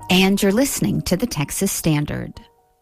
And you're listening to the Texas Standard.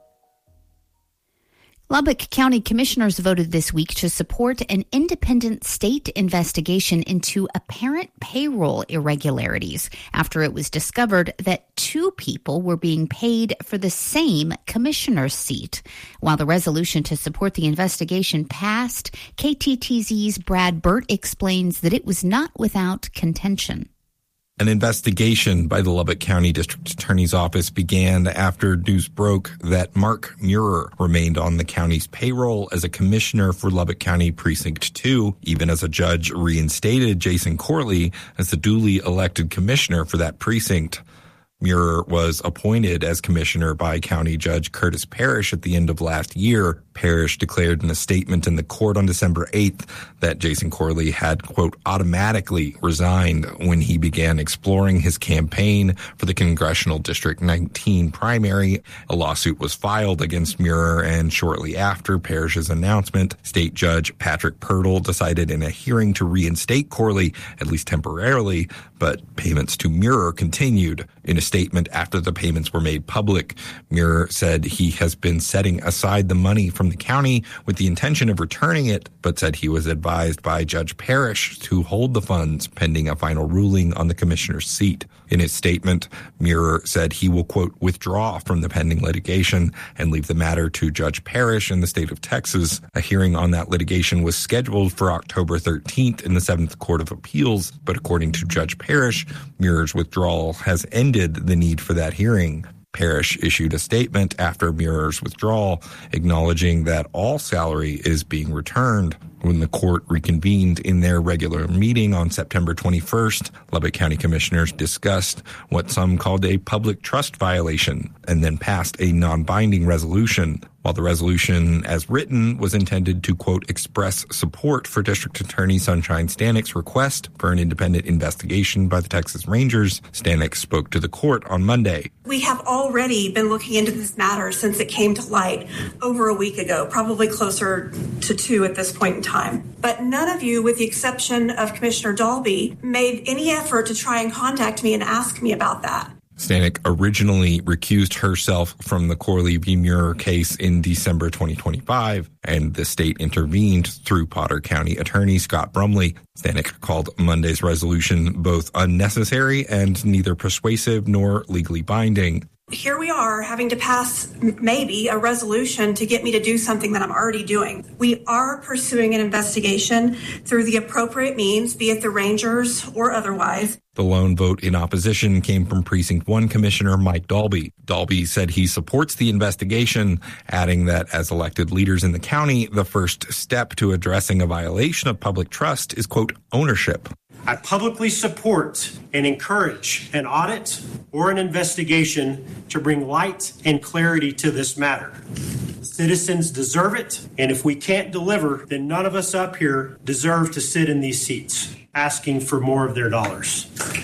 Lubbock County Commissioners voted this week to support an independent state investigation into apparent payroll irregularities after it was discovered that 2 people were being paid for the same commissioner's seat. While the resolution to support the investigation passed, KTTZ's Brad Burt explains that it was not without contention. An investigation by the Lubbock County District Attorney's Office began after news broke that Mark Muir remained on the county's payroll as a commissioner for Lubbock County Precinct 2, even as a judge reinstated Jason Corley as the duly elected commissioner for that precinct. Muir was appointed as commissioner by County Judge Curtis Parrish at the end of last year. Parrish declared in a statement in the court on December 8th that Jason Corley had, quote, automatically resigned when he began exploring his campaign for the Congressional District 19 primary. A lawsuit was filed against Muir, and shortly after Parrish's announcement, State Judge Patrick Pirtle decided in a hearing to reinstate Corley, at least temporarily, but payments to Muir continued. In a statement after the payments were made public, Muir said he has been setting aside the money from the county with the intention of returning it, but said he was advised by Judge Parrish to hold the funds pending a final ruling on the commissioner's seat. In his statement, Muir said he will, quote, withdraw from the pending litigation and leave the matter to Judge Parrish in the state of Texas. A hearing on that litigation was scheduled for October 13th in the 7th Court of Appeals, but according to Judge Parrish, Muir's withdrawal has ended the need for that hearing. Parrish issued a statement after Muir's withdrawal, acknowledging that all salary is being returned. When the court reconvened in their regular meeting on September 21st, Lubbock County Commissioners discussed what some called a public trust violation and then passed a non-binding resolution. While the resolution as written was intended to, quote, express support for District Attorney Sunshine Stanek's request for an independent investigation by the Texas Rangers, Stanek spoke to the court on Monday. We have already been looking into this matter since it came to light over a week ago, probably closer to 2 at this point in time. But none of you, with the exception of Commissioner Dalby, made any effort to try and contact me and ask me about that. Stanek originally recused herself from the Corley v. Muir case in December 2025, and the state intervened through Potter County Attorney Scott Brumley. Stanek called Monday's resolution both unnecessary and neither persuasive nor legally binding. Here we are having to pass maybe a resolution to get me to do something that I'm already doing. We are pursuing an investigation through the appropriate means, be it the Rangers or otherwise. The lone vote in opposition came from Precinct 1 Commissioner Mike Dalby. Dalby said he supports the investigation, adding that as elected leaders in the county, the first step to addressing a violation of public trust is, quote, ownership. I publicly support and encourage an audit or an investigation to bring light and clarity to this matter. Citizens deserve it, and if we can't deliver, then none of us up here deserve to sit in these seats asking for more of their dollars.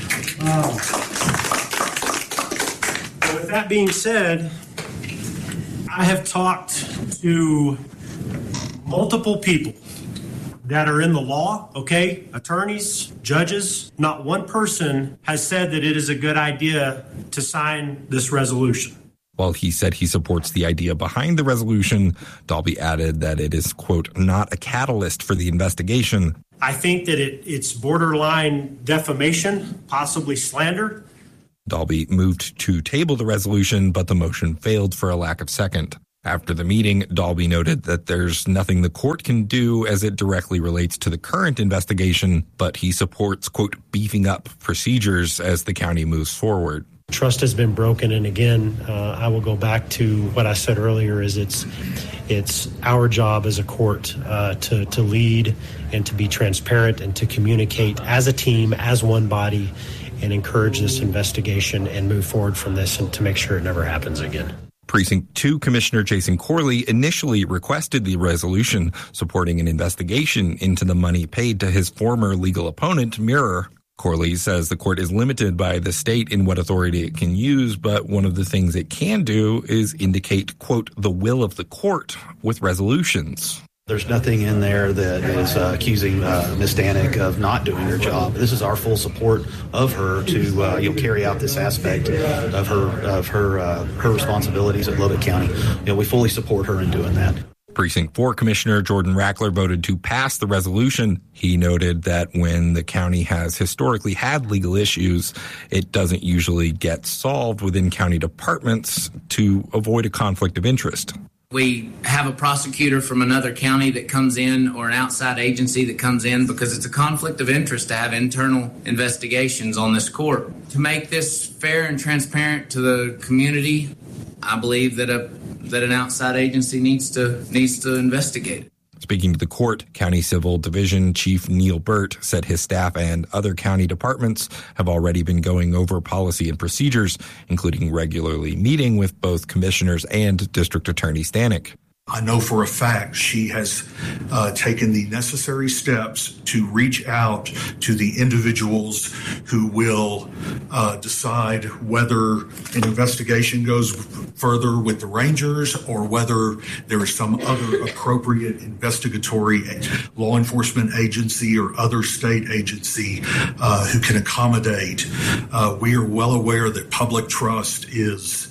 With that being said, I have talked to multiple people that are in the law, okay? Attorneys, judges. Not one person has said that it is a good idea to sign this resolution. While he said he supports the idea behind the resolution, Dalby added that it is, quote, not a catalyst for the investigation. I think that it's borderline defamation, possibly slander. Dalby moved to table the resolution, but the motion failed for a lack of second. After the meeting, Dalby noted that there's nothing the court can do as it directly relates to the current investigation, but he supports, quote, beefing up procedures as the county moves forward. Trust has been broken, and again, I will go back to what I said earlier, is it's our job as a court to lead and to be transparent and to communicate as a team, as one body, and encourage this investigation and move forward from this and to make sure it never happens again. Precinct 2 Commissioner Jason Corley initially requested the resolution supporting an investigation into the money paid to his former legal opponent, Muir. Corley says the court is limited by the state in what authority it can use, but one of the things it can do is indicate, quote, the will of the court with resolutions. There's nothing in there that is accusing Ms. Stanek of not doing her job. This is our full support of her to carry out this aspect of her responsibilities at Lubbock County. We fully support her in doing that. Precinct 4 Commissioner Jordan Rackler voted to pass the resolution. He noted that when the county has historically had legal issues, it doesn't usually get solved within county departments to avoid a conflict of interest. We have a prosecutor from another county that comes in or an outside agency that comes in because it's a conflict of interest to have internal investigations on this court. To make this fair and transparent to the community, I believe that an outside agency needs to investigate it. Speaking to the court, County Civil Division Chief Neil Burt said his staff and other county departments have already been going over policy and procedures, including regularly meeting with both commissioners and District Attorney Stanek. I know for a fact she has taken the necessary steps to reach out to the individuals who will decide whether an investigation goes further with the Rangers or whether there is some other appropriate investigatory law enforcement agency or other state agency who can accommodate. We are well aware that public trust is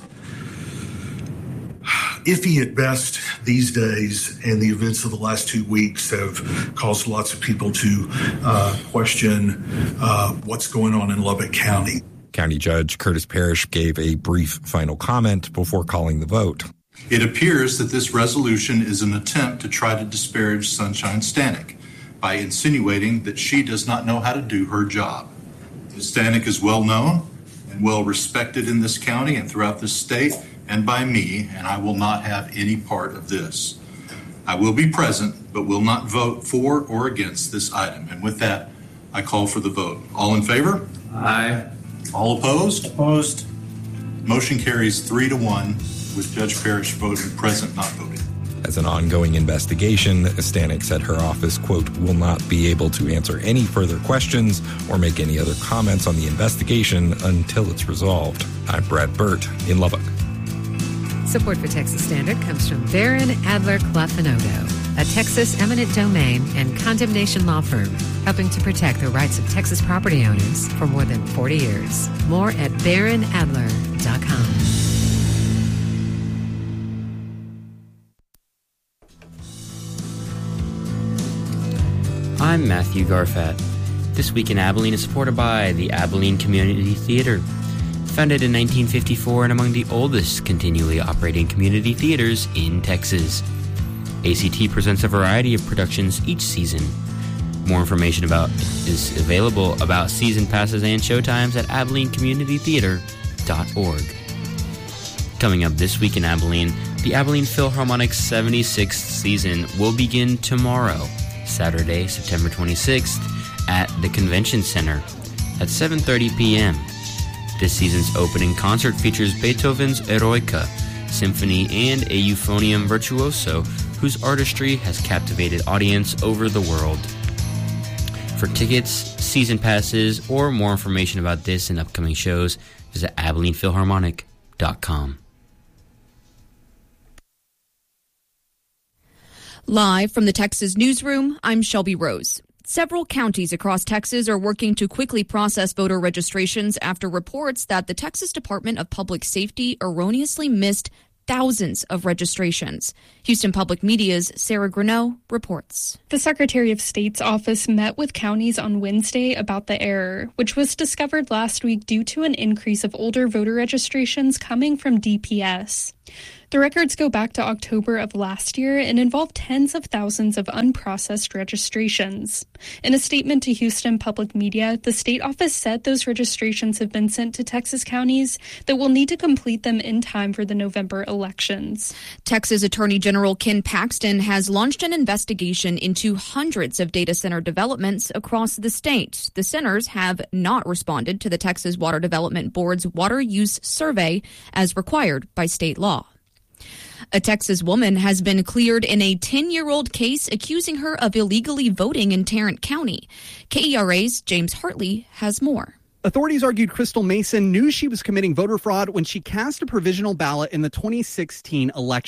iffy at best these days, and the events of the last 2 weeks have caused lots of people to question what's going on in Lubbock County. County Judge Curtis Parrish gave a brief final comment before calling the vote. It appears that this resolution is an attempt to try to disparage Sunshine Stanek by insinuating that she does not know how to do her job. Ms. Stanek is well known and well respected in this county and throughout this state, and by me, and I will not have any part of this. I will be present, but will not vote for or against this item. And with that, I call for the vote. All in favor? Aye. All opposed? Opposed. Motion carries 3-1, with Judge Parrish voting present, not voting. As an ongoing investigation, Stanek said her office, quote, will not be able to answer any further questions or make any other comments on the investigation until it's resolved. I'm Brad Burt in Lubbock. Support for Texas Standard comes from Barron, Adler, Clough & Odo, a Texas eminent domain and condemnation law firm, helping to protect the rights of Texas property owners for more than 40 years. More at barronadler.com. I'm Matthew Garfat. This Week in Abilene is supported by the Abilene Community Theater. Founded in 1954 and among the oldest continually operating community theaters in Texas. ACT presents a variety of productions each season. More information is available about season passes and showtimes at AbileneCommunityTheater.org. Coming up this week in Abilene, the Abilene Philharmonic's 76th season will begin tomorrow, Saturday, September 26th, at the Convention Center at 7:30 p.m. This season's opening concert features Beethoven's Eroica Symphony and a euphonium virtuoso whose artistry has captivated audience over the world. For tickets, season passes, or more information about this and upcoming shows, visit AbilenePhilharmonic.com. Live from the Texas Newsroom, I'm Shelby Rose. Several counties across Texas are working to quickly process voter registrations after reports that the Texas Department of Public Safety erroneously missed thousands of registrations. Houston Public Media's Sarah Greneau reports. The Secretary of State's office met with counties on Wednesday about the error, which was discovered last week due to an increase of older voter registrations coming from DPS. The records go back to October of last year and involve tens of thousands of unprocessed registrations. In a statement to Houston Public Media, the state office said those registrations have been sent to Texas counties that will need to complete them in time for the November elections. Texas Attorney General Ken Paxton has launched an investigation into hundreds of data center developments across the state. The centers have not responded to the Texas Water Development Board's water use survey as required by state law. A Texas woman has been cleared in a 10-year-old case accusing her of illegally voting in Tarrant County. KERA's James Hartley has more. Authorities argued Crystal Mason knew she was committing voter fraud when she cast a provisional ballot in the 2016 election.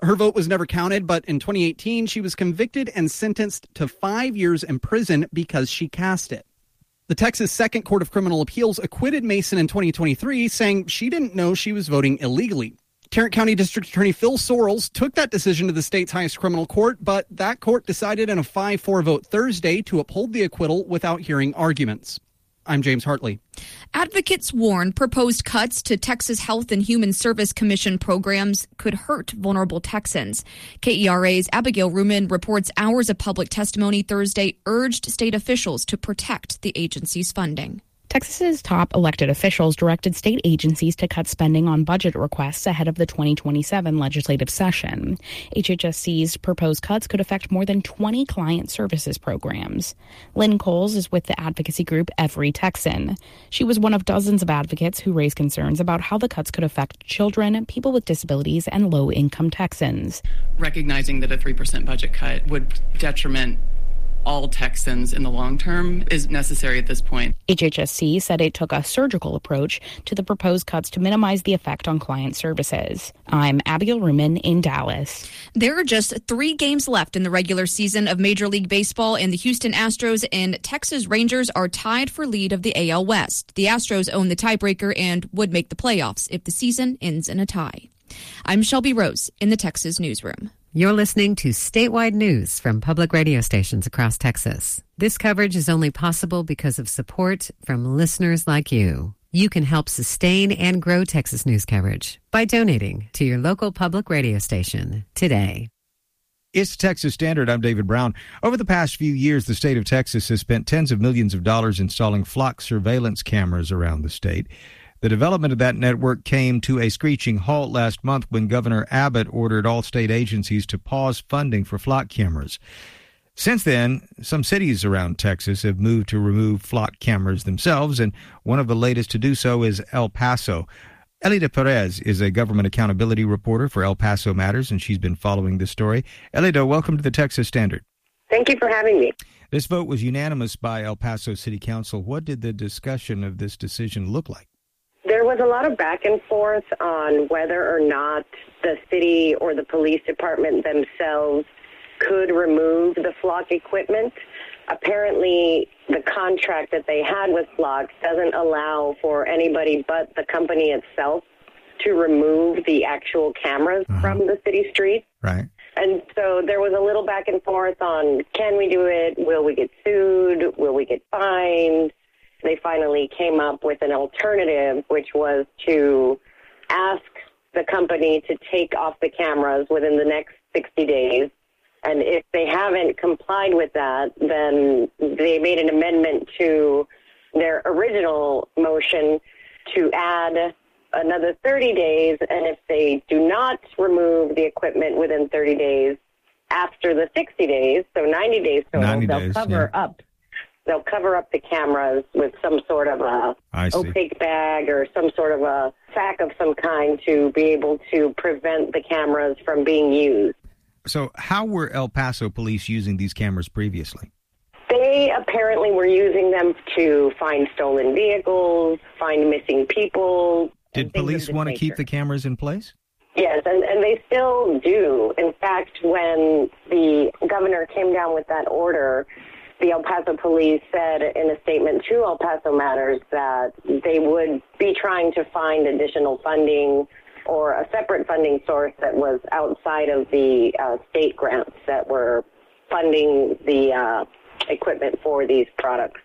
Her vote was never counted, but in 2018, she was convicted and sentenced to 5 years in prison because she cast it. The Texas Second Court of Criminal Appeals acquitted Mason in 2023, saying she didn't know she was voting illegally. Tarrant County District Attorney Phil Sorrells took that decision to the state's highest criminal court, but that court decided in a 5-4 vote Thursday to uphold the acquittal without hearing arguments. I'm James Hartley. Advocates warn proposed cuts to Texas Health and Human Service Commission programs could hurt vulnerable Texans. KERA's Abigail Ruman reports hours of public testimony Thursday urged state officials to protect the agency's funding. Texas's top elected officials directed state agencies to cut spending on budget requests ahead of the 2027 legislative session. HHSC's proposed cuts could affect more than 20 client services programs. Lynn Coles is with the advocacy group Every Texan. She was one of dozens of advocates who raised concerns about how the cuts could affect children, people with disabilities, and low-income Texans. Recognizing that a 3% budget cut would detriment all Texans in the long term is necessary at this point. HHSC said it took a surgical approach to the proposed cuts to minimize the effect on client services. I'm Abigail Ruman in Dallas. There are just 3 games left in the regular season of Major League Baseball, and the Houston Astros and Texas Rangers are tied for lead of the AL West. The Astros own the tiebreaker and would make the playoffs if the season ends in a tie. I'm Shelby Rose in the Texas Newsroom. You're listening to statewide news from public radio stations across Texas. This coverage is only possible because of support from listeners like you. You can help sustain and grow Texas news coverage by donating to your local public radio station today. It's Texas Standard. I'm David Brown. Over the past few years, the state of Texas has spent tens of millions of dollars installing flock surveillance cameras around the state. The development of that network came to a screeching halt last month when Governor Abbott ordered all state agencies to pause funding for flock cameras. Since then, some cities around Texas have moved to remove flock cameras themselves, and one of the latest to do so is El Paso. Elida Perez is a government accountability reporter for El Paso Matters, and she's been following this story. Elida, welcome to the Texas Standard. Thank you for having me. This vote was unanimous by El Paso City Council. What did the discussion of this decision look like? There was a lot of back and forth on whether or not the city or the police department themselves could remove the flock equipment. Apparently, the contract that they had with Flock doesn't allow for anybody but the company itself to remove the actual cameras from the city streets. Right. And so there was a little back and forth on, can we do it? Will we get sued? Will we get fined? They finally came up with an alternative, which was to ask the company to take off the cameras within the next 60 days. And if they haven't complied with that, then they made an amendment to their original motion to add another 30 days. And if they do not remove the equipment within 30 days, after the 60 days, so 90 days total, they'll cover up. They'll cover up the cameras with some sort of a opaque bag or some sort of a sack of some kind to be able to prevent the cameras from being used. So how were El Paso police using these cameras previously? They apparently were using them to find stolen vehicles, find missing people. Did police want to keep the cameras in place? Yes, and they still do. In fact, when the governor came down with that order, the El Paso police said in a statement to El Paso Matters that they would be trying to find additional funding or a separate funding source that was outside of the state grants that were funding the equipment for these products.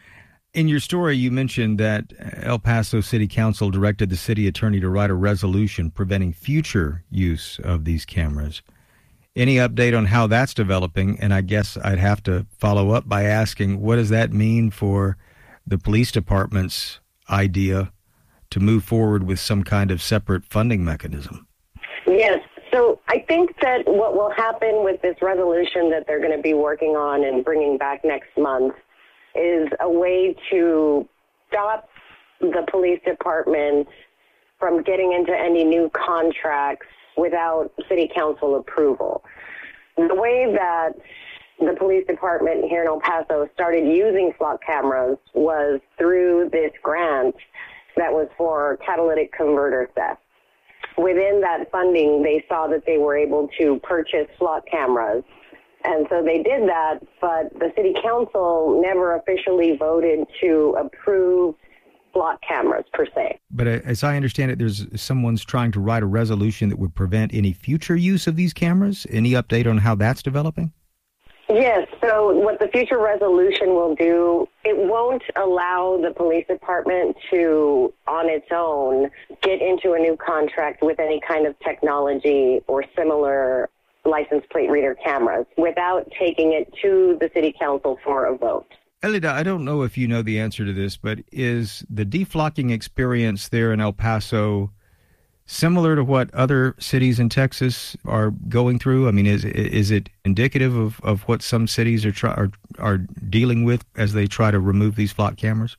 In your story, you mentioned that El Paso City Council directed the city attorney to write a resolution preventing future use of these cameras. Any update on how that's developing? And I guess I'd have to follow up by asking, what does that mean for the police department's idea to move forward with some kind of separate funding mechanism? Yes. So I think that what will happen with this resolution that they're going to be working on and bringing back next month is a way to stop the police department from getting into any new contracts without city council approval. The way that the police department here in El Paso started using flock cameras was through this grant that was for catalytic converter theft. within that funding, they saw that they were able to purchase flock cameras. And so they did that, but the city council never officially voted to approve flock cameras per se. But as I understand it, someone's trying to write a resolution that would prevent any future use of these cameras. Any update on how that's developing? Yes, so what the future resolution will do, it won't allow the police department to, on its own, get into a new contract with any kind of technology or similar license plate reader cameras without taking it to the city council for a vote. Elida, I don't know if you know the answer to this, but is the deflocking experience there in El Paso similar to what other cities in Texas are going through? I mean, is it indicative of what some cities are dealing with as they try to remove these flock cameras?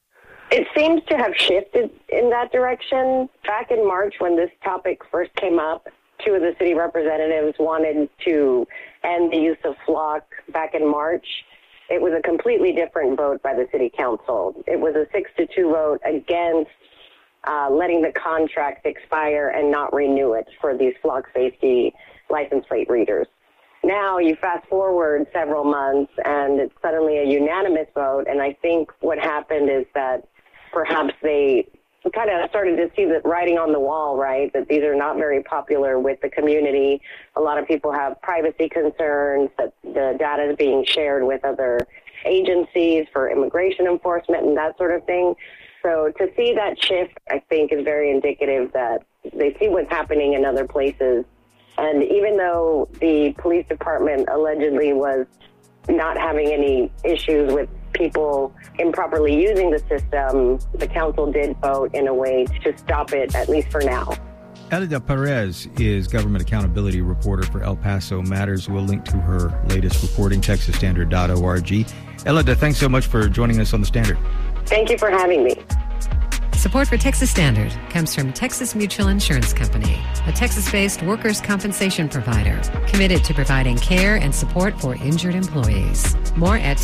It seems to have shifted in that direction. Back in March, when this topic first came up, two of the city representatives wanted to end the use of flock back in March. It was a completely different vote by the city council. It was a 6-2 vote against letting the contract expire and not renew it for these flock safety license plate readers. Now you fast forward several months and it's suddenly a unanimous vote, and I think what happened is that perhaps they kind of started to see the writing on the wall, right, that these are not very popular with the community. A lot of people have privacy concerns, that the data is being shared with other agencies for immigration enforcement and that sort of thing. So to see that shift, I think, is very indicative that they see what's happening in other places. And even though the police department allegedly was not having any issues with people improperly using the system, the council did vote in a way to stop it, at least for now. Elida Perez is government accountability reporter for El Paso Matters. We'll link to her latest reporting, texasstandard.org. Elida, thanks so much for joining us on The Standard. Thank you for having me. Support for Texas Standard comes from Texas Mutual Insurance Company, a Texas-based workers' compensation provider committed to providing care and support for injured employees. More at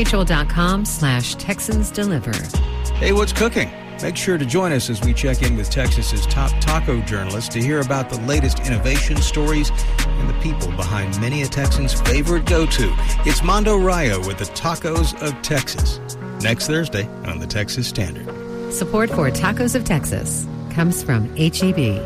texasmutual.com/TexansDeliver. Hey, what's cooking? Make sure to join us as we check in with Texas's top taco journalists to hear about the latest innovation stories and the people behind many a Texan's favorite go-to. It's Mondo Rayo with the Tacos of Texas. Next Thursday on the Texas Standard. Support for Tacos of Texas comes from H-E-B.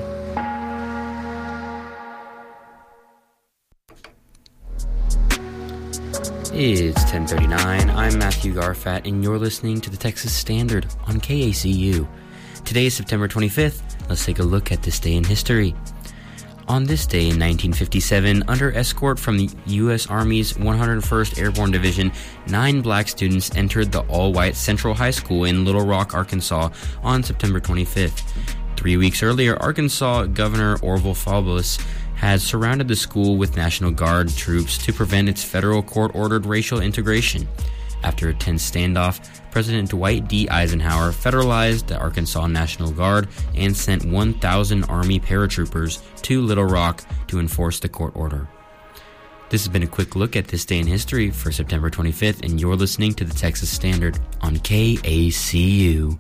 It's 10:39. I'm Matthew Garfat, and you're listening to the Texas Standard on KACU. Today is September 25th. Let's take a look at this day in history. On this day in 1957, under escort from the U.S. Army's 101st Airborne Division, 9 black students entered the all-white Central High School in Little Rock, Arkansas on September 25th. 3 weeks earlier, Arkansas Governor Orville Faubus had surrounded the school with National Guard troops to prevent its federal court-ordered racial integration. After a tense standoff, President Dwight D. Eisenhower federalized the Arkansas National Guard and sent 1,000 Army paratroopers to Little Rock to enforce the court order. This has been a quick look at this day in history for September 25th, and you're listening to the Texas Standard on KACU.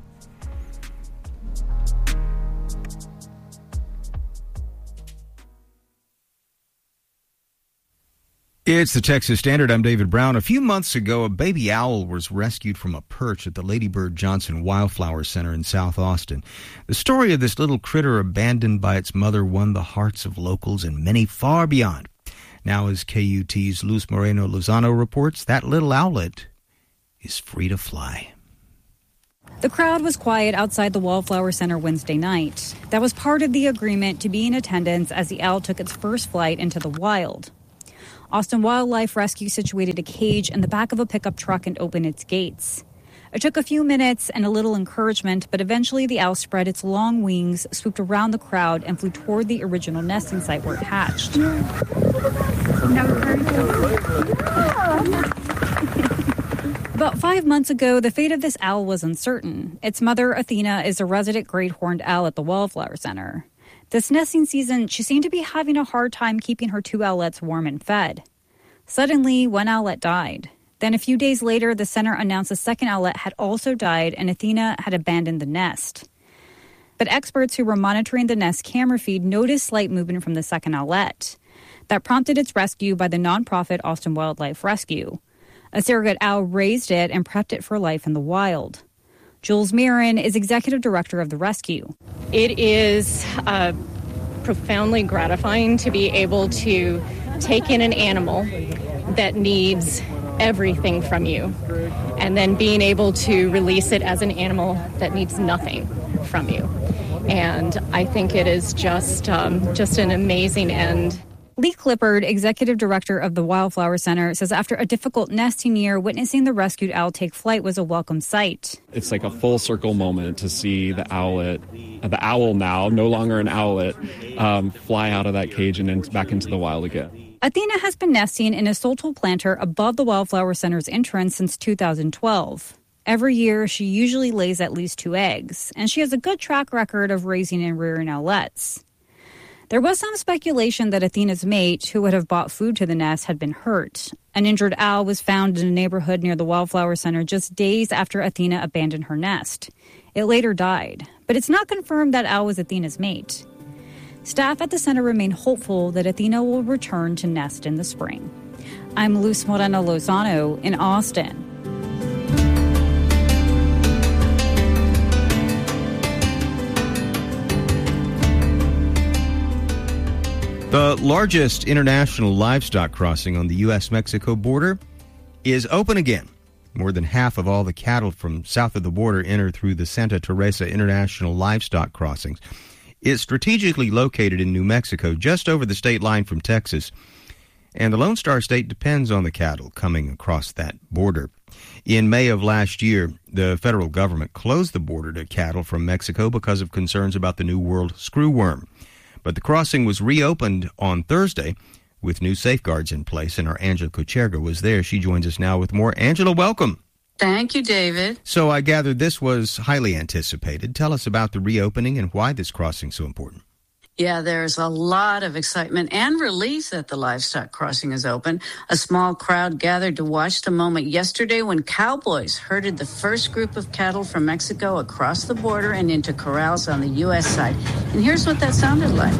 It's the Texas Standard. I'm David Brown. A few months ago, a baby owl was rescued from a perch at the Lady Bird Johnson Wildflower Center in South Austin. The story of this little critter abandoned by its mother won the hearts of locals and many far beyond. Now, as KUT's Luz Moreno Lozano reports, that little owlet is free to fly. The crowd was quiet outside the Wildflower Center Wednesday night. That was part of the agreement to be in attendance as the owl took its first flight into the wild. Austin Wildlife Rescue situated a cage in the back of a pickup truck and opened its gates. It took a few minutes and a little encouragement, but eventually the owl spread its long wings, swooped around the crowd, and flew toward the original nesting site where it hatched. About 5 months ago, the fate of this owl was uncertain. Its mother, Athena, is a resident great horned owl at the Wildflower Center. This nesting season, she seemed to be having a hard time keeping her 2 owlets warm and fed. Suddenly, 1 owlet died. Then a few days later, the center announced a second owlet had also died and Athena had abandoned the nest. but experts who were monitoring the nest camera feed noticed slight movement from the second owlet. That prompted its rescue by the nonprofit Austin Wildlife Rescue. A surrogate owl raised it and prepped it for life in the wild. Jules Mirren is executive director of the rescue. It is profoundly gratifying to be able to take in an animal that needs everything from you, and then being able to release it as an animal that needs nothing from you. And I think it is just an amazing end. Lee Clippard, executive director of the Wildflower Center, says after a difficult nesting year, witnessing the rescued owl take flight was a welcome sight. It's like a full circle moment to see the owl now, no longer an owlet, fly out of that cage and back into the wild again. Athena has been nesting in a Soltal planter above the Wildflower Center's entrance since 2012. Every year, she usually lays at least 2 eggs, and she has a good track record of raising and rearing owlets. There was some speculation that Athena's mate, who would have brought food to the nest, had been hurt. An injured owl was found in a neighborhood near the Wildflower Center just days after Athena abandoned her nest. It later died, but it's not confirmed that owl was Athena's mate. Staff at the center remain hopeful that Athena will return to nest in the spring. I'm Luz Moreno Lozano in Austin. The largest international livestock crossing on the U.S.-Mexico border is open again. More than half of all the cattle from south of the border enter through the Santa Teresa International Livestock Crossings. It's strategically located in New Mexico, just over the state line from Texas, and the Lone Star State depends on the cattle coming across that border. In May of last year, the federal government closed the border to cattle from Mexico because of concerns about the New World screwworm. But the crossing was reopened on Thursday with new safeguards in place, and our Angela Kocherga was there. She joins us now with more. Angela, welcome. Thank you, David. So I gather this was highly anticipated. Tell us about the reopening and why this crossing is so important. Yeah, there's a lot of excitement and relief that the livestock crossing is open. A small crowd gathered to watch the moment yesterday when cowboys herded the first group of cattle from Mexico across the border and into corrals on the U.S. side. And here's what that sounded like.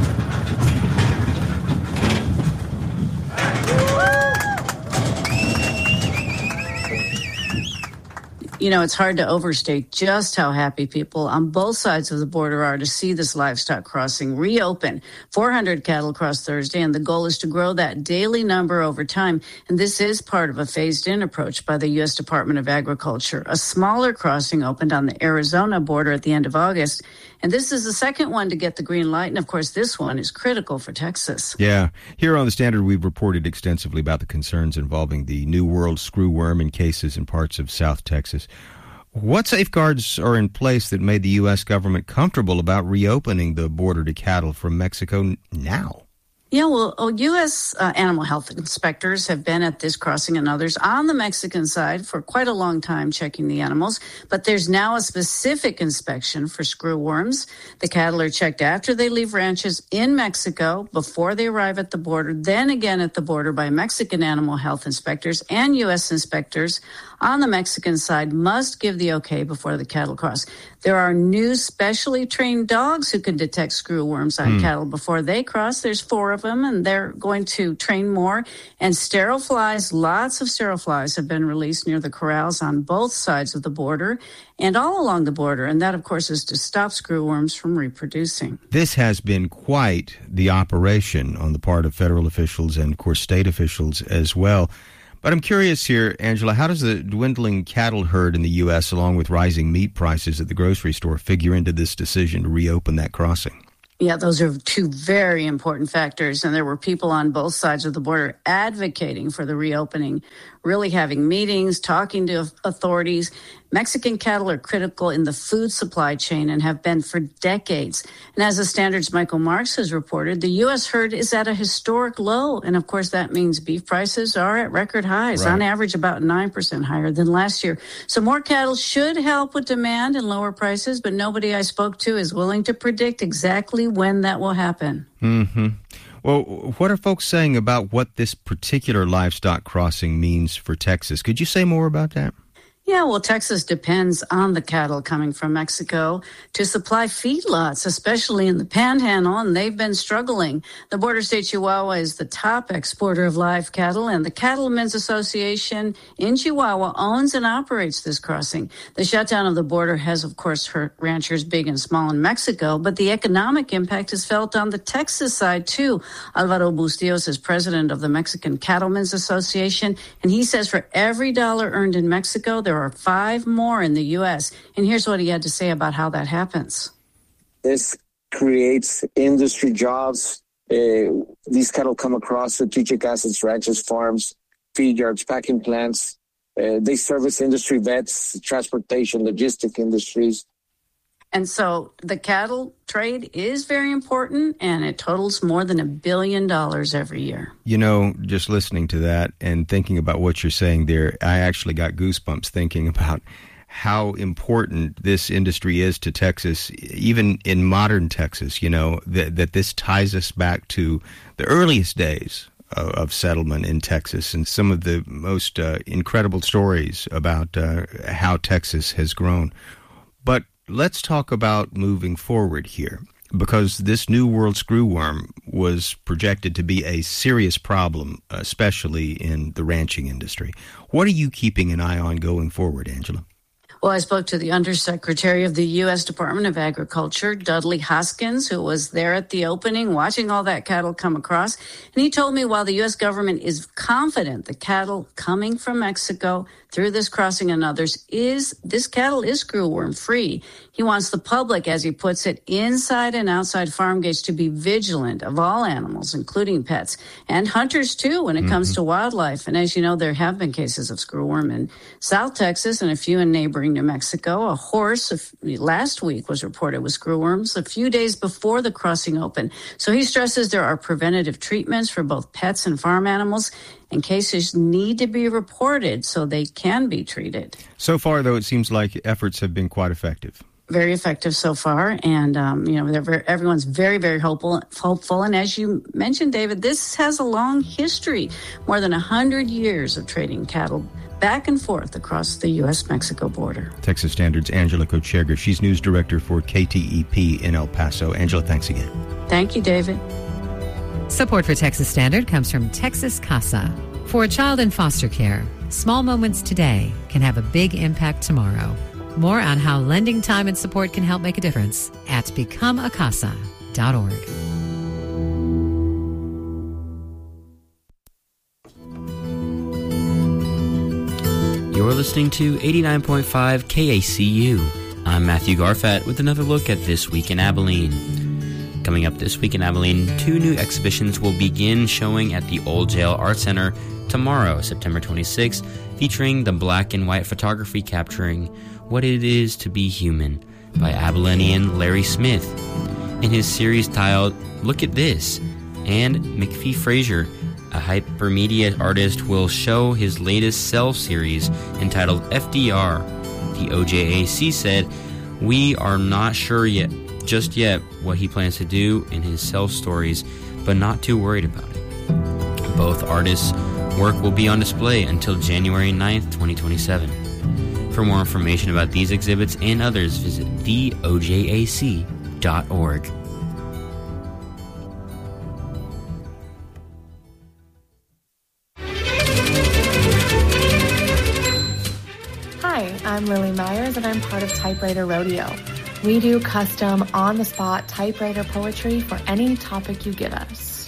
You know, it's hard to overstate just how happy people on both sides of the border are to see this livestock crossing reopen. 400 cattle crossed Thursday, and the goal is to grow that daily number over time. And this is part of a phased-in approach by the U.S. Department of Agriculture. A smaller crossing opened on the Arizona border at the end of August. And this is the second one to get the green light. And, of course, this one is critical for Texas. Yeah. Here on The Standard, we've reported extensively about the concerns involving the New World screwworm in cases in parts of South Texas. What safeguards are in place that made the U.S. government comfortable about reopening the border to cattle from Mexico now? Yeah, well, U.S. animal health inspectors have been at this crossing and others on the Mexican side for quite a long time checking the animals. But there's now a specific inspection for screwworms. The cattle are checked after they leave ranches in Mexico, before they arrive at the border, then again at the border by Mexican animal health inspectors, and U.S. inspectors on the Mexican side must give the okay before the cattle cross. There are new specially trained dogs who can detect screwworms on cattle before they cross. There's 4 of them, and they're going to train more. And sterile flies, lots of sterile flies have been released near the corrals on both sides of the border and all along the border. And that, of course, is to stop screwworms from reproducing. This has been quite the operation on the part of federal officials and, of course, state officials as well. But I'm curious here, Angela, how does the dwindling cattle herd in the U.S., along with rising meat prices at the grocery store, figure into this decision to reopen that crossing? Yeah, those are 2 very important factors. And there were people on both sides of the border advocating for the reopening, really having meetings, talking to authorities. Mexican cattle are critical in the food supply chain and have been for decades. And as the Standard's Michael Marks has reported, the U.S. herd is at a historic low. And, of course, that means beef prices are at record highs, on average about 9% higher than last year. So more cattle should help with demand and lower prices, but nobody I spoke to is willing to predict exactly when that will happen. Mm-hmm. Well, what are folks saying about what this particular livestock crossing means for Texas? Could you say more about that? Yeah, well, Texas depends on the cattle coming from Mexico to supply feedlots, especially in the Panhandle, and they've been struggling. The border state Chihuahua is the top exporter of live cattle, and the Cattlemen's Association in Chihuahua owns and operates this crossing. The shutdown of the border has, of course, hurt ranchers big and small in Mexico, but the economic impact is felt on the Texas side, too. Alvaro Bustillos is president of the Mexican Cattlemen's Association, and he says for every dollar earned in Mexico, there are 5 more in the U.S. And here's what he had to say about how that happens. This creates industry jobs. These cattle come across strategic assets, ranches, farms, feed yards, packing plants. They service industry vets, transportation, logistic industries. And so the cattle trade is very important, and it totals more than $1 billion every year. You know, just listening to that and thinking about what you're saying there, I actually got goosebumps thinking about how important this industry is to Texas, even in modern Texas, you know, that this ties us back to the earliest days of settlement in Texas and some of the most incredible stories about how Texas has grown. But let's talk about moving forward here, because this New World screwworm was projected to be a serious problem, especially in the ranching industry. What are you keeping an eye on going forward, Angela? Well, I spoke to the Undersecretary of the U.S. Department of Agriculture, Dudley Hoskins, who was there at the opening watching all that cattle come across. And he told me while the U.S. government is confident the cattle coming from Mexico through this crossing and others this cattle is screwworm free. He wants the public, as he puts it, inside and outside farm gates to be vigilant of all animals, including pets, and hunters too when it comes to wildlife. And as you know, there have been cases of screwworm in South Texas and a few in neighboring New Mexico. A horse last week was reported with screwworms a few days before the crossing opened. So he stresses there are preventative treatments for both pets and farm animals, and cases need to be reported so they can be treated. So far, though, it seems like efforts have been quite effective. Very effective so far, and everyone's very, very hopeful. And as you mentioned, David, this has a long history, more than 100 years of trading cattle back and forth across the U.S.-Mexico border. Texas Standard's Angela Kocherger. She's news director for KTEP in El Paso. Angela, thanks again. Thank you, David. Support for Texas Standard comes from Texas Casa. For a child in foster care, small moments today can have a big impact tomorrow. More on how lending time and support can help make a difference at becomeacasa.org. You're listening to 89.5 KACU. I'm Matthew Garfat with another look at This Week in Abilene. Coming up this week in Abilene, 2 new exhibitions will begin showing at the Old Jail Art Center tomorrow, September 26th, featuring the black and white photography capturing What It Is to Be Human by Abilenian Larry Smith. In his series titled Look at This, and McPhee Frazier, a hypermedia artist, will show his latest Self series entitled FDR. The OJAC said, "We are not sure just yet what he plans to do in his Self stories, but not too worried about it." Both artists' work will be on display until January 9th, 2027. For more information about these exhibits and others, visit theojac.org. Hi, I'm Lily Myers, and I'm part of Typewriter Rodeo. We do custom, on-the-spot typewriter poetry for any topic you give us.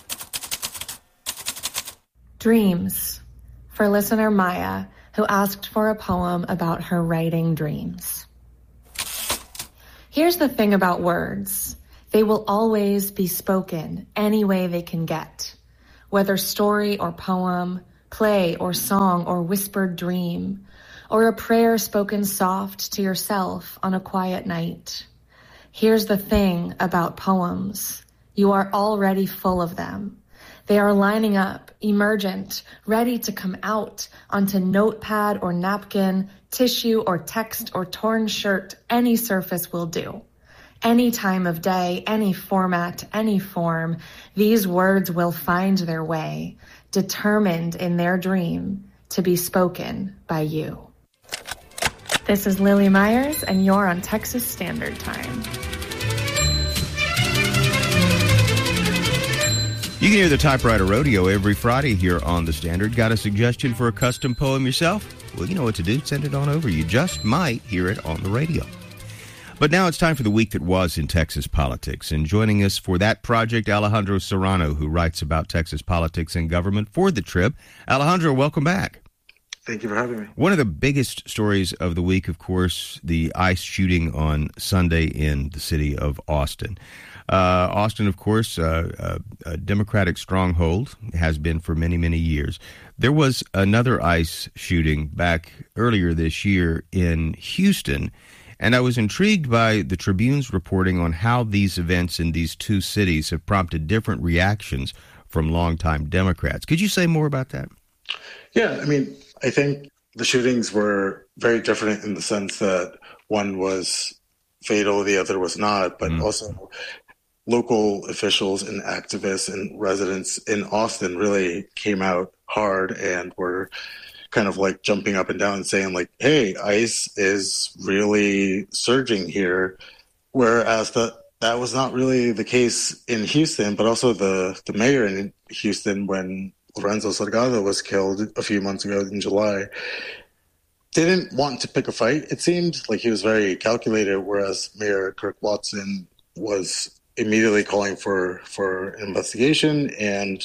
Dreams, for listener Maya, who asked for a poem about her writing dreams. Here's the thing about words. They will always be spoken any way they can get. Whether story or poem, play or song or whispered dream, or a prayer spoken soft to yourself on a quiet night. Here's the thing about poems. You are already full of them. They are lining up, emergent, ready to come out onto notepad or napkin, tissue or text or torn shirt. Any surface will do. Any time of day, any format, any form, these words will find their way, determined in their dream to be spoken by you. This is Lily Myers, and you're on Texas Standard Time. You can hear the Typewriter Rodeo every Friday here on The Standard. Got a suggestion for a custom poem yourself? Well, you know what to do. Send it on over. You just might hear it on the radio. But now it's time for the week that was in Texas politics. And joining us for that project, Alejandro Serrano, who writes about Texas politics and government for The Trib. Alejandro, welcome back. Thank you for having me. One of the biggest stories of the week, of course, the ICE shooting on Sunday in the city of Austin. Austin, of course, a Democratic stronghold, has been for many, many years. There was another ICE shooting back earlier this year in Houston, and I was intrigued by the Tribune's reporting on how these events in these two cities have prompted different reactions from longtime Democrats. Could you say more about that? Yeah, I mean, I think the shootings were very different in the sense that one was fatal, the other was not, but also local officials and activists and residents in Austin really came out hard and were kind of like jumping up and down and saying like, hey, ICE is really surging here. Whereas that was not really the case in Houston, but also the mayor in Houston, when Lorenzo Salgado was killed a few months ago in July, didn't want to pick a fight. It seemed like he was very calculated, whereas Mayor Kirk Watson was immediately calling for an investigation and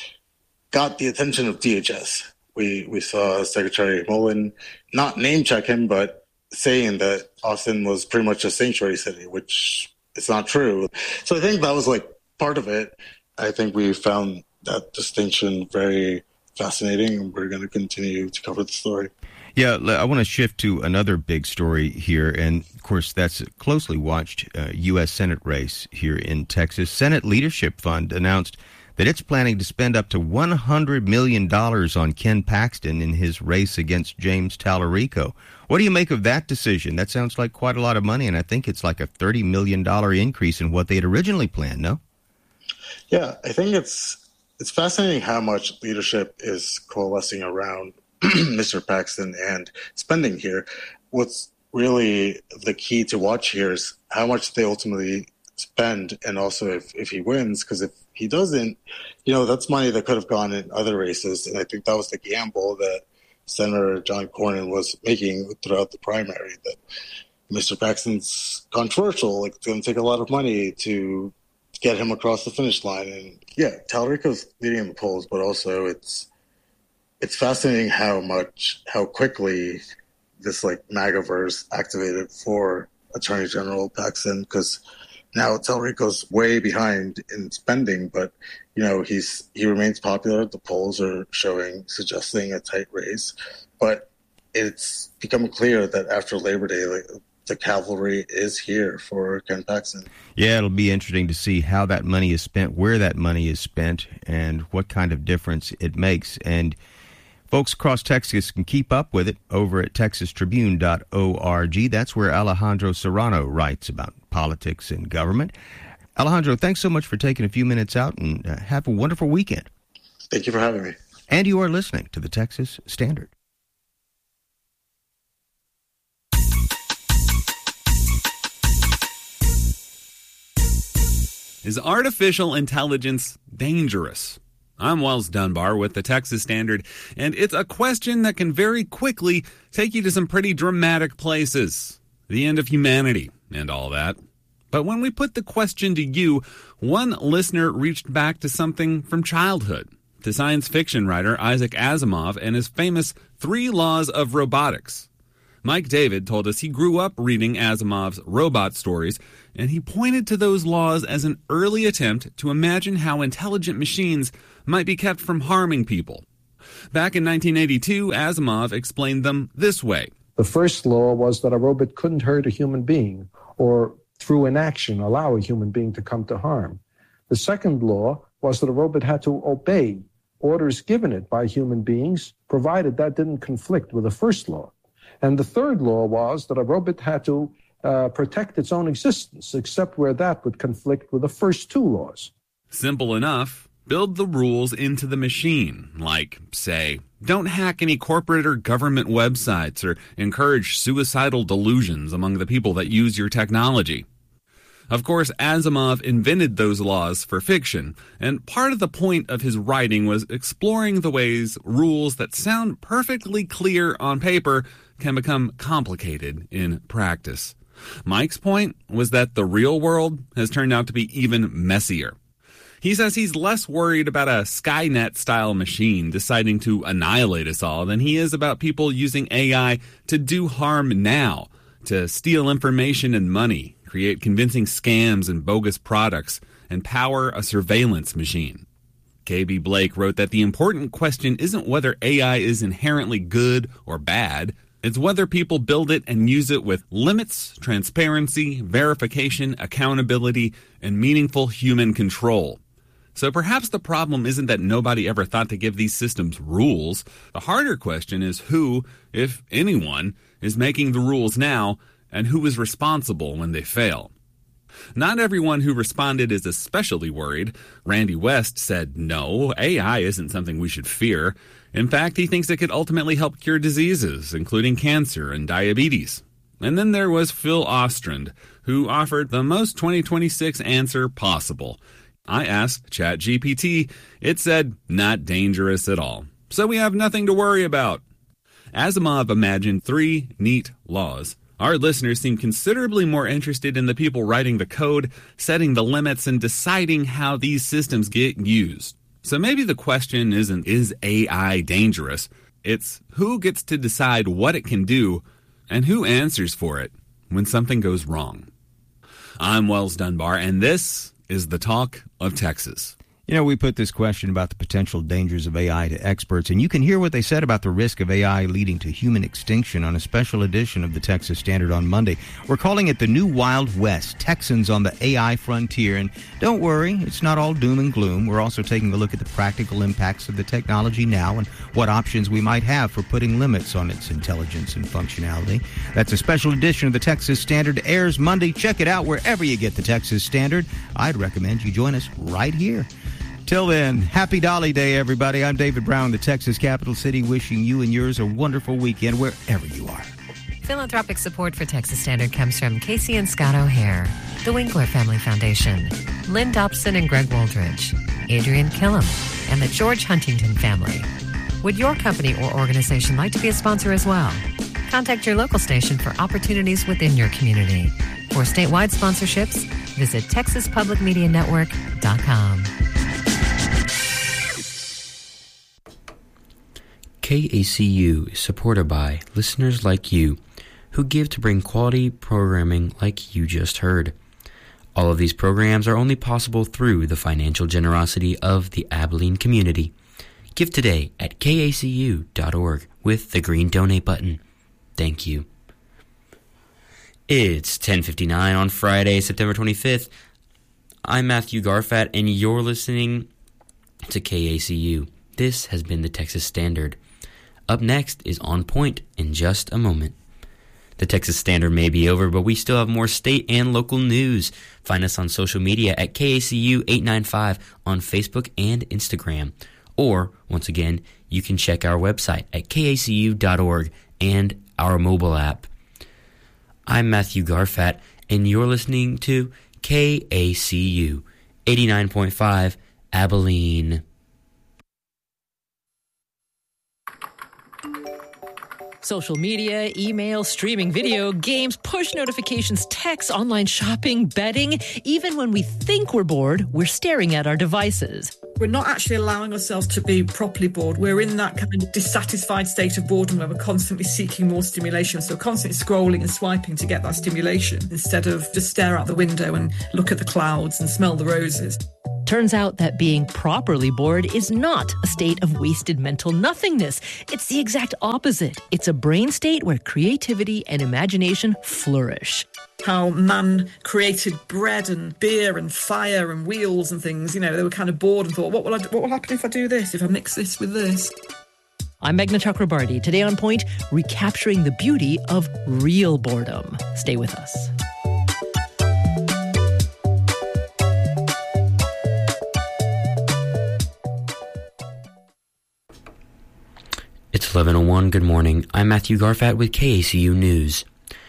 got the attention of DHS. We saw Secretary Mullen not name check him, but saying that Austin was pretty much a sanctuary city, which is not true. So I think that was like part of it. I think we found that distinction very fascinating, and we're going to continue to cover the story. Yeah, I want to shift to another big story here, and of course that's a closely watched U.S. Senate race here in Texas. Senate Leadership Fund announced that it's planning to spend up to $100 million on Ken Paxton in his race against James Tallarico. What do you make of that decision? That sounds like quite a lot of money, and I think it's like a $30 million increase in what they had originally planned, no? Yeah, I think it's fascinating how much leadership is coalescing around Mr. Paxton and spending here. What's really the key to watch here is how much they ultimately spend, and also if he wins, because if he doesn't, that's money that could have gone in other races. And I think that was the gamble that Senator John Cornyn was making throughout the primary, that Mr. Paxton's controversial, like it's going to take a lot of money to get him across the finish line. And yeah, Tallarico's leading in the polls, but also it's fascinating how quickly this like MAGAverse activated for Attorney General Paxton, because now Tallarico's way behind in spending, but he remains popular. The polls are suggesting a tight race, but it's become clear that after Labor Day, the cavalry is here for Ken Paxton. Yeah, it'll be interesting to see how that money is spent, where that money is spent, and what kind of difference it makes. And folks across Texas can keep up with it over at texastribune.org. That's where Alejandro Serrano writes about politics and government. Alejandro, thanks so much for taking a few minutes out, and have a wonderful weekend. Thank you for having me. And you are listening to the Texas Standard. Is artificial intelligence dangerous? I'm Wells Dunbar with the Texas Standard, and it's a question that can very quickly take you to some pretty dramatic places. The end of humanity and all that. But when we put the question to you, one listener reached back to something from childhood, to science fiction writer Isaac Asimov and his famous 3 Laws of Robotics. Mike David told us he grew up reading Asimov's robot stories, and he pointed to those laws as an early attempt to imagine how intelligent machines might be kept from harming people. Back in 1982, Asimov explained them this way. The first law was that a robot couldn't hurt a human being or through inaction allow a human being to come to harm. The second law was that a robot had to obey orders given it by human beings, provided that didn't conflict with the first law. And the third law was that a robot had to protect its own existence, except where that would conflict with the first 2 laws. Simple enough. Build the rules into the machine, like, say, Don't hack any corporate or government websites or encourage suicidal delusions among the people that use your technology. Of course, Asimov invented those laws for fiction, and part of the point of his writing was exploring the ways rules that sound perfectly clear on paper can become complicated in practice. Mike's point was that the real world has turned out to be even messier. He says he's less worried about a Skynet-style machine deciding to annihilate us all than he is about people using AI to do harm now, to steal information and money, create convincing scams and bogus products, and power a surveillance machine. K.B. Blake wrote that the important question isn't whether AI is inherently good or bad, it's whether people build it and use it with limits, transparency, verification, accountability, and meaningful human control. So perhaps the problem isn't that nobody ever thought to give these systems rules. The harder question is who, if anyone, is making the rules now, and who is responsible when they fail. Not everyone who responded is especially worried. Randy West said, no, AI isn't something we should fear. In fact, he thinks it could ultimately help cure diseases, including cancer and diabetes. And then there was Phil Ostrand, who offered the most 2026 answer possible. I asked ChatGPT. It said, not dangerous at all. So we have nothing to worry about. Asimov imagined 3 neat laws. Our listeners seem considerably more interested in the people writing the code, setting the limits, and deciding how these systems get used. So maybe the question isn't, is AI dangerous? It's who gets to decide what it can do and who answers for it when something goes wrong. I'm Wells Dunbar, and this is the Talk of Texas. You know, we put this question about the potential dangers of AI to experts, and you can hear what they said about the risk of AI leading to human extinction on a special edition of the Texas Standard on Monday. We're calling it the New Wild West, Texans on the AI Frontier. And don't worry, it's not all doom and gloom. We're also taking a look at the practical impacts of the technology now and what options we might have for putting limits on its intelligence and functionality. That's a special edition of the Texas Standard. It airs Monday. Check it out wherever you get the Texas Standard. I'd recommend you join us right here. Till then, happy Dolly Day, everybody. I'm David Brown, the Texas capital city, wishing you and yours a wonderful weekend wherever you are. Philanthropic support for Texas Standard comes from Casey and Scott O'Hare, the Winkler Family Foundation, Lynn Dobson and Greg Wooldridge, Adrian Killam, and the George Huntington family. Would your company or organization like to be a sponsor as well? Contact your local station for opportunities within your community. For statewide sponsorships, visit TexasPublicMediaNetwork.com. KACU is supported by listeners like you who give to bring quality programming like you just heard. All of these programs are only possible through the financial generosity of the Abilene community. Give today at kacu.org with the green donate button. Thank you. It's 10:59 on Friday, September 25th. I'm Matthew Garfat, and you're listening to KACU. This has been the Texas Standard. Up next is On Point in just a moment. The Texas Standard may be over, but we still have more state and local news. Find us on social media at KACU895 on Facebook and Instagram. Or, once again, you can check our website at kacu.org and our mobile app. I'm Matthew Garfat, and you're listening to KACU 89.5 Abilene. Social media, email, streaming video, games, push notifications, texts, online shopping, betting. Even when we think we're bored, we're staring at our devices. We're not actually allowing ourselves to be properly bored. We're in that kind of dissatisfied state of boredom where we're constantly seeking more stimulation. So constantly scrolling and swiping to get that stimulation instead of just stare out the window and look at the clouds and smell the roses. Turns out that being properly bored is not a state of wasted mental nothingness. It's the exact opposite. It's a brain state where creativity and imagination flourish. How man created bread and beer and fire and wheels and things. You know, they were kind of bored and thought, what will happen if I do this, if I mix this with this? I'm Meghna Chakrabarty. Today on Point, recapturing the beauty of real boredom. Stay with us. It's 11:01. Good morning. I'm Matthew Garfat with KACU News.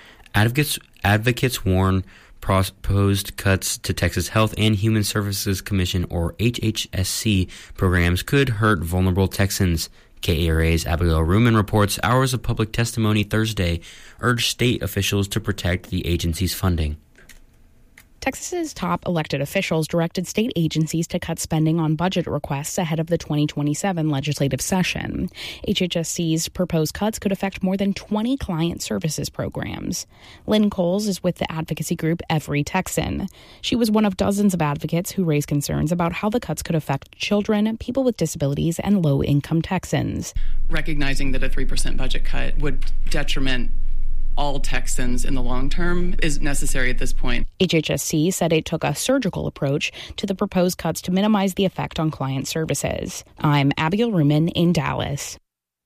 Advocates warn proposed cuts to Texas Health and Human Services Commission, or HHSC, programs could hurt vulnerable Texans. KARA's Abigail Ruman reports hours of public testimony Thursday urged state officials to protect the agency's funding. Texas's top elected officials directed state agencies to cut spending on budget requests ahead of the 2027 legislative session. HHSC's proposed cuts could affect more than 20 client services programs. Lynn Coles is with the advocacy group Every Texan. She was one of dozens of advocates who raised concerns about how the cuts could affect children, people with disabilities, and low-income Texans. Recognizing that a 3% budget cut would detriment all Texans in the long term is necessary at this point. HHSC said it took a surgical approach to the proposed cuts to minimize the effect on client services. I'm Abigail Ruman in Dallas.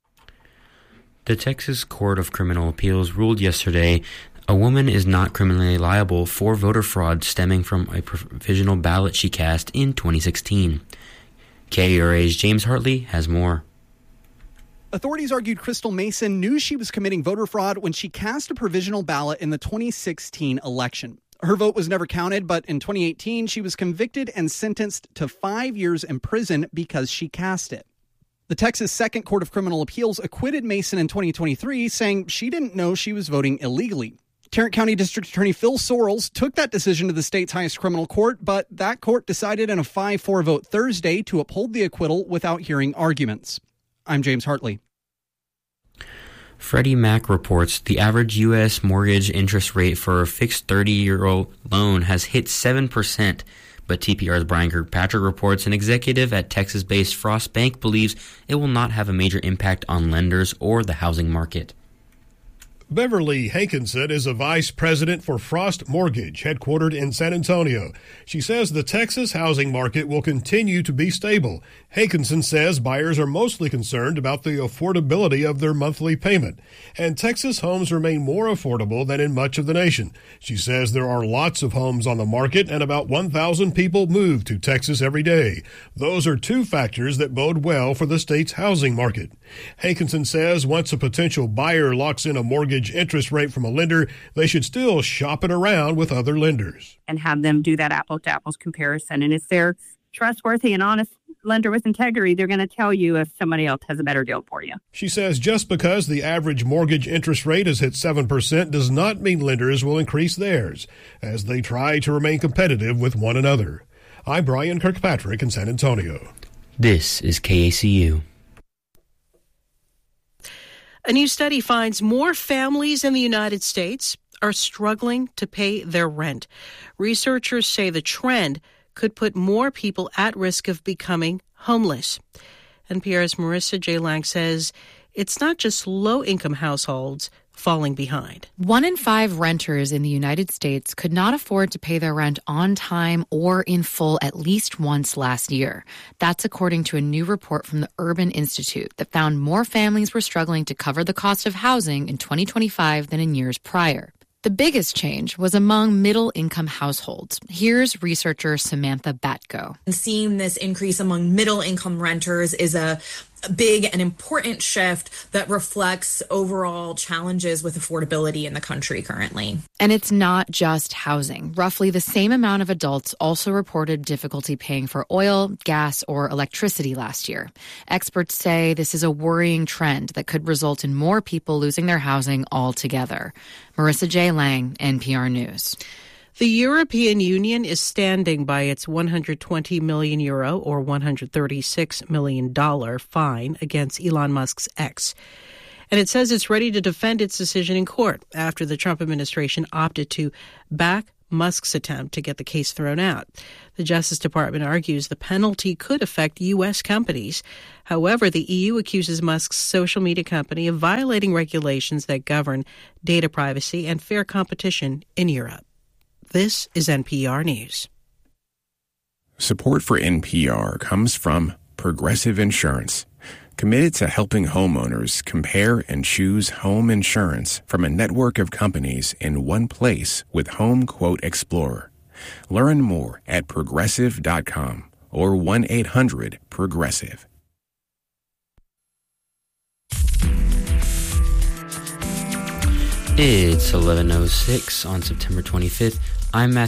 The Texas Court of Criminal Appeals ruled yesterday a woman is not criminally liable for voter fraud stemming from a provisional ballot she cast in 2016. KURA's James Hartley has more. Authorities argued Crystal Mason knew she was committing voter fraud when she cast a provisional ballot in the 2016 election. Her vote was never counted, but in 2018, she was convicted and sentenced to 5 years in prison because she cast it. The Texas Second Court of Criminal Appeals acquitted Mason in 2023, saying she didn't know she was voting illegally. Tarrant County District Attorney Phil Sorrells took that decision to the state's highest criminal court, but that court decided in a 5-4 vote Thursday to uphold the acquittal without hearing arguments. I'm James Hartley. Freddie Mac reports the average U.S. mortgage interest rate for a fixed 30-year loan has hit 7%, but TPR's Brian Kirkpatrick reports an executive at Texas-based Frost Bank believes it will not have a major impact on lenders or the housing market. Beverly Hankinson is a vice president for Frost Mortgage, headquartered in San Antonio. She says the Texas housing market will continue to be stable. Hankinson says buyers are mostly concerned about the affordability of their monthly payment, and Texas homes remain more affordable than in much of the nation. She says there are lots of homes on the market and about 1,000 people move to Texas every day. Those are two factors that bode well for the state's housing market. Hankinson says once a potential buyer locks in a mortgage interest rate from a lender, they should still shop it around with other lenders. And have them do that apples-to-apples comparison. And if they're trustworthy and honest lender with integrity, they're going to tell you if somebody else has a better deal for you. She says just because the average mortgage interest rate has hit 7% does not mean lenders will increase theirs, as they try to remain competitive with one another. I'm Brian Kirkpatrick in San Antonio. This is KACU. A new study finds more families in the United States are struggling to pay their rent. Researchers say the trend could put more people at risk of becoming homeless. NPR's Marissa J. Lang says it's not just low-income households falling behind. 1 in 5 renters in the United States could not afford to pay their rent on time or in full at least once last year. That's according to a new report from the Urban Institute that found more families were struggling to cover the cost of housing in 2025 than in years prior. The biggest change was among middle-income households. Here's researcher Samantha Batko. Seeing this increase among middle-income renters is a big and important shift that reflects overall challenges with affordability in the country currently. And it's not just housing. Roughly the same amount of adults also reported difficulty paying for oil, gas, or electricity last year. Experts say this is a worrying trend that could result in more people losing their housing altogether. Marissa J. Lang, NPR News. The European Union is standing by its €120 million or $136 million fine against Elon Musk's X. And it says it's ready to defend its decision in court after the Trump administration opted to back Musk's attempt to get the case thrown out. The Justice Department argues the penalty could affect U.S. companies. However, the EU accuses Musk's social media company of violating regulations that govern data privacy and fair competition in Europe. This is NPR News. Support for NPR comes from Progressive Insurance, committed to helping homeowners compare and choose home insurance from a network of companies in one place with Home Quote Explorer. Learn more at progressive.com or 1-800-PROGRESSIVE. It's 11:06 on September 25th. I'm Matthew.